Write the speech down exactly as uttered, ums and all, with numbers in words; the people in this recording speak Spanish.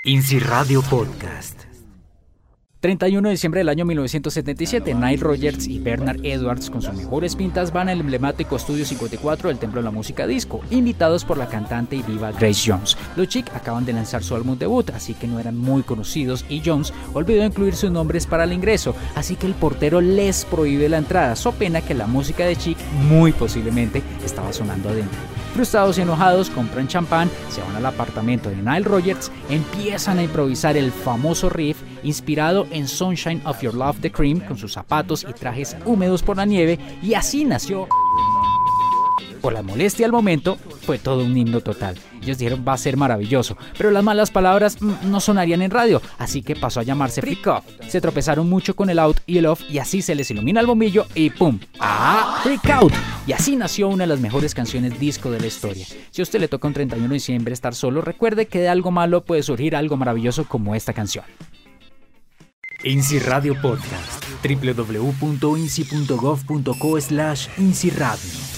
INSI Radio Podcast. treinta y uno de diciembre del año mil novecientos setenta y siete, Nile Rodgers y Bernard Edwards con sus mejores pintas van al emblemático Estudio cincuenta y cuatro del Templo de la Música Disco, invitados por la cantante y diva Grace Jones. Los Chic acaban de lanzar su álbum debut, así que no eran muy conocidos y Jones olvidó incluir sus nombres para el ingreso, así que el portero les prohíbe la entrada, so pena que la música de Chic muy posiblemente estaba sonando adentro. Frustrados y enojados, compran champán, se van al apartamento de Nile Rodgers, empiezan a improvisar el famoso riff inspirado en Sunshine of Your Love de Cream con sus zapatos y trajes húmedos por la nieve, y así nació. Por la molestia al momento, fue todo un himno total. Ellos dijeron va a ser maravilloso, pero las malas palabras mm, no sonarían en radio, así que pasó a llamarse Freak Off. Se tropezaron mucho con el out y el off y así se les ilumina el bombillo y ¡pum! ¡Ah! ¡Freak Out! Y así nació una de las mejores canciones disco de la historia. Si a usted le toca un treinta y uno de diciembre estar solo, recuerde que de algo malo puede surgir algo maravilloso como esta canción. INSI Radio Podcast. doble u doble u doble u punto insi punto gov punto co slash INSI Radio.